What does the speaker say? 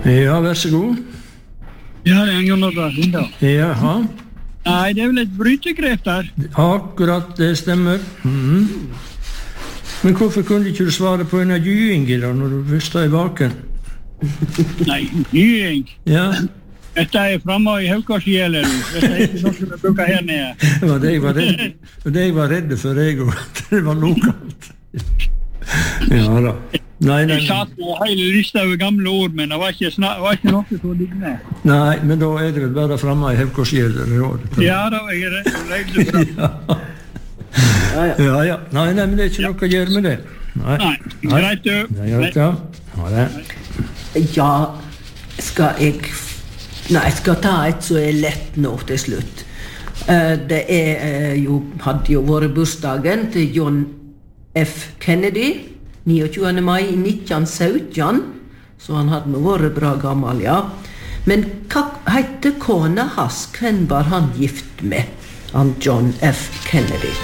Ja, vær så god. Ja, det en gang da, Linda. Jaha. Nei, det vel et brytegrep der. Akkurat, det stemmer. Men hvorfor kunne ikke du svare på en av Jyingi da, når du først i baken? Nei, Jying. Ja. Dette fremme i Haukarsgjeler. Dette ikke noe som bruker her nede. Det var det jeg var redd for, jeg og det var lokalt. Ja da. Nei. Jeg satt på hele lista over gamle ord, men det var ikke noe som lignende. Nei, men da det vel bare fremme i Haukarsgjeler. Ja, da er jeg redd for. Ja. Nei, men det er ikke noe å gjøre med det. Nei, greit du. Det er greit, ja. Ha det. Ja, jeg skal ta et så lett nå til slutt. Det hadde jo vært bursdagen til John F. Kennedy, 29. mai 1917, så han hadde nå vært bra gammel, ja. Men hva heter kona hans? Hvem var han gift med? Han John F. Kennedy.